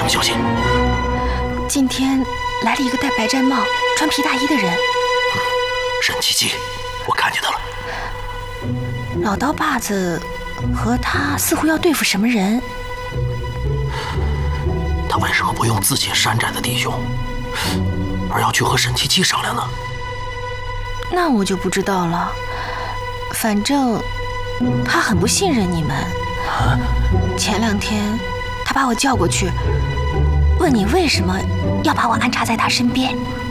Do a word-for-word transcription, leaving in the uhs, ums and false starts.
什么消息？ 今天来了一个戴白毡帽、穿皮大衣的人。 嗯，沈七七，我看见他了。 老刀把子和他似乎要对付什么人。 他为什么不用自己山寨的弟兄，而要去和沈七七商量呢？ 那我就不知道了。反正他很不信任你们。 啊？ 前两天他把我叫过去，问你为什么要把我安插在他身边。